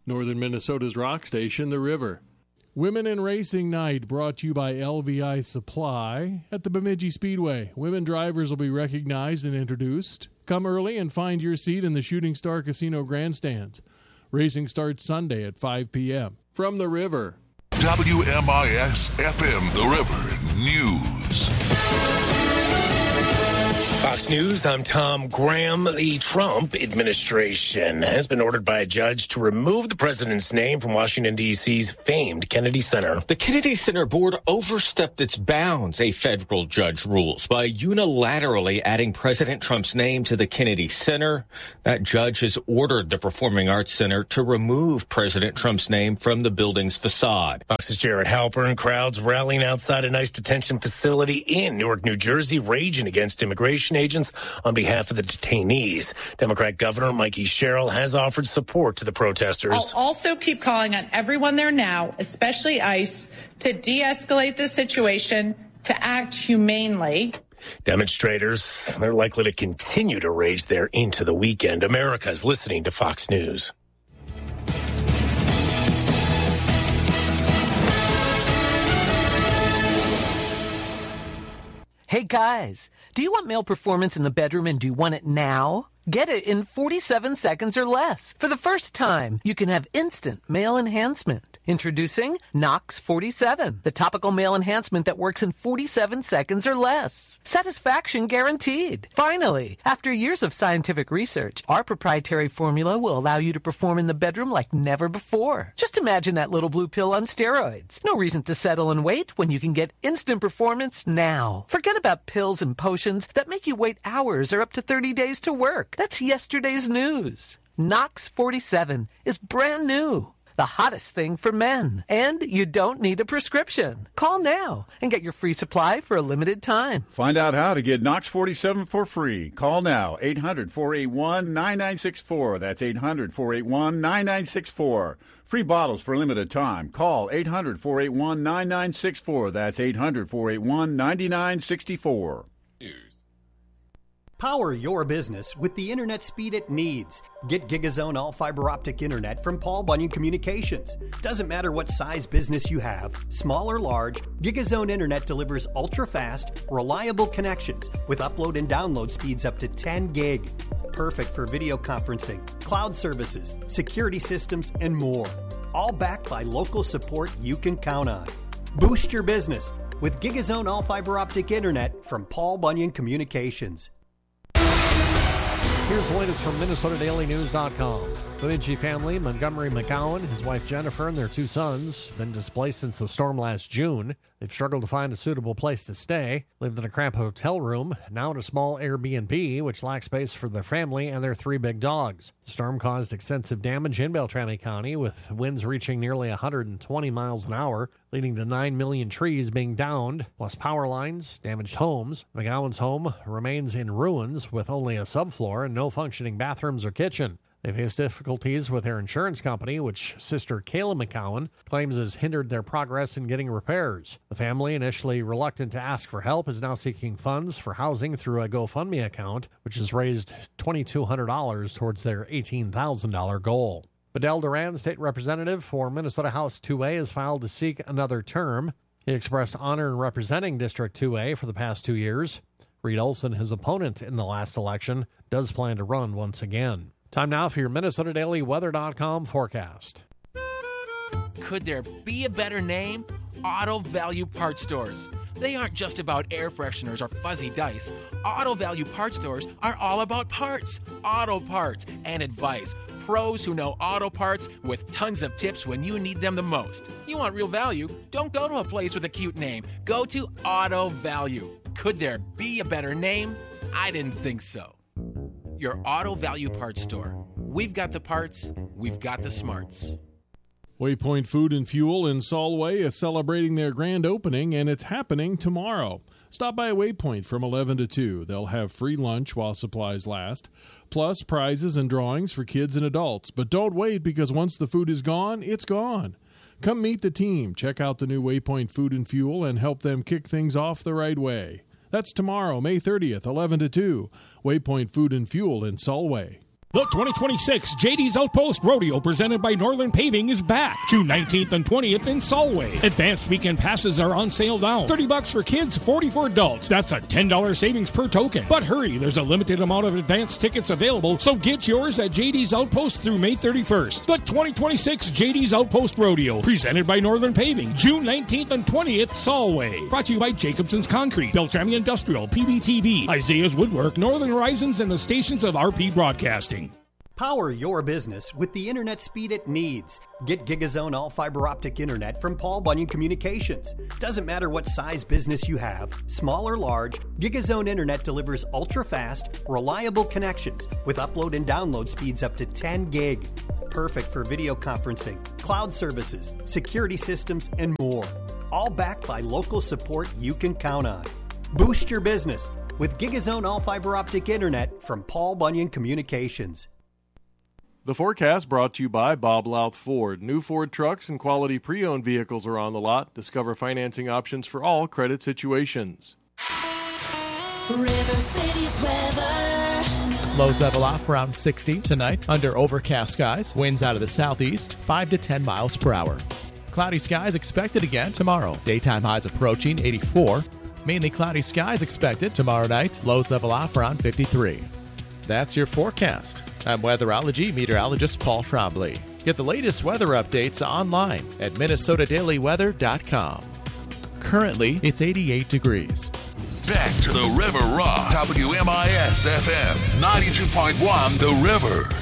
Northern Minnesota's rock station, The River. Women in Racing Night brought to you by LVI Supply at the Bemidji Speedway. Women drivers will be recognized and introduced. Come early and find your seat in the Shooting Star Casino grandstands. Racing starts Sunday at 5 p.m. From The River. WMIS-FM The River News. Fox News, I'm Tom Graham. The Trump administration has been ordered by a judge to remove the president's name from Washington, D.C.'s famed Kennedy Center. The Kennedy Center board overstepped its bounds, a federal judge rules, by unilaterally adding President Trump's name to the Kennedy Center. That judge has ordered the Performing Arts Center to remove President Trump's name from the building's facade. Fox's Jared Halpern. Crowds rallying outside an ICE detention facility in Newark, New Jersey, raging against immigration agents on behalf of the detainees. Democrat Governor Mikey Sherrill has offered support to the protesters. I'll also keep calling on everyone there now, especially ICE, to de-escalate the situation, to act humanely. Demonstrators, they're likely to continue to rage there into the weekend. America's listening to Fox News. Hey guys, do you want male performance in the bedroom and do you want it now? Get it in 47 seconds or less. For the first time, you can have instant male enhancement. Introducing Knox 47, the topical male enhancement that works in 47 seconds or less. Satisfaction guaranteed. Finally, after years of scientific research, our proprietary formula will allow you to perform in the bedroom like never before. Just imagine that little blue pill on steroids. No reason to settle and wait when you can get instant performance now. Forget about pills and potions that make you wait hours or up to 30 days to work. That's yesterday's news. Knox 47 is brand new. The hottest thing for men. And you don't need a prescription. Call now and get your free supply for a limited time. Find out how to get Knox 47 for free. Call now. 800-481-9964. That's 800-481-9964. Free bottles for a limited time. Call 800-481-9964. That's 800-481-9964. Power your business with the internet speed it needs. Get GigaZone all fiber optic internet from Paul Bunyan Communications. Doesn't matter what size business you have, small or large, GigaZone internet delivers ultra-fast, reliable connections with upload and download speeds up to 10 gig. Perfect for video conferencing, cloud services, security systems, and more. All backed by local support you can count on. Boost your business with GigaZone all fiber optic internet from Paul Bunyan Communications. Here's the latest from MinnesotaDailyNews.com. The Bemidji family, Montgomery McGowan, his wife Jennifer, and their two sons, been displaced since the storm last June. They've struggled to find a suitable place to stay, lived in a cramped hotel room, now in a small Airbnb, which lacks space for their family and their three big dogs. The storm caused extensive damage in Beltrami County, with winds reaching nearly 120 miles an hour, leading to 9 million trees being downed, plus power lines, damaged homes. McGowan's home remains in ruins with only a subfloor and no functioning bathrooms or kitchen. They face difficulties with their insurance company, which sister Kayla McGowan claims has hindered their progress in getting repairs. The family, initially reluctant to ask for help, is now seeking funds for housing through a GoFundMe account, which has raised $2,200 towards their $18,000 goal. Bedell Duran, state representative for Minnesota House 2A, has filed to seek another term. He expressed honor in representing District 2A for the past 2 years. Reed Olson, his opponent in the last election, does plan to run once again. Time now for your MinnesotaDailyWeather.com forecast. Could there be a better name? Auto Value Parts Stores. They aren't just about air fresheners or fuzzy dice. Auto Value Parts Stores are all about parts, auto parts, and advice. Pros who know auto parts with tons of tips when you need them the most. You want real value? Don't go to a place with a cute name. Go to Auto Value. Could there be a better name? I didn't think so. Your Auto Value Parts Store. We've got the parts, we've got the smarts. Waypoint Food and Fuel in Solway is celebrating their grand opening, and it's happening tomorrow. Stop by Waypoint from 11 to 2. They'll have free lunch while supplies last, plus prizes and drawings for kids and adults. But don't wait, because once the food is gone, it's gone. Come meet the team, check out the new Waypoint Food and Fuel, and help them kick things off the right way. That's tomorrow, May 30th, 11 to 2. Waypoint Food and Fuel in Solway. The 2026 JD's Outpost Rodeo presented by Northern Paving is back. June 19th and 20th in Solway. Advanced weekend passes are on sale now. $30 for kids, $40 for adults. That's a $10 savings per token. But hurry, there's a limited amount of advanced tickets available, so get yours at JD's Outpost through May 31st. The 2026 JD's Outpost Rodeo presented by Northern Paving. June 19th and 20th, Solway. Brought to you by Jacobson's Concrete, Beltrami Industrial, PBTV, Isaiah's Woodwork, Northern Horizons, and the stations of RP Broadcasting. Power your business with the internet speed it needs. Get GigaZone all fiber optic internet from Paul Bunyan Communications. Doesn't matter what size business you have, small or large, GigaZone internet delivers ultra-fast, reliable connections with upload and download speeds up to 10 gig. Perfect for video conferencing, cloud services, security systems, and more. All backed by local support you can count on. Boost your business with GigaZone all fiber optic internet from Paul Bunyan Communications. The forecast brought to you by Bob Louth Ford. New Ford trucks and quality pre-owned vehicles are on the lot. Discover financing options for all credit situations. River City's weather. Lows level off around 60 tonight under overcast skies. Winds out of the southeast, 5 to 10 miles per hour. Cloudy skies expected again tomorrow. Daytime highs approaching 84. Mainly cloudy skies expected tomorrow night. Lows level off around 53. That's your forecast. I'm weatherology meteorologist Paul Trombley. Get the latest weather updates online at MinnesotaDailyWeather.com. Currently, it's 88 degrees. Back to the River Rock. WMIS FM 92.1 The River.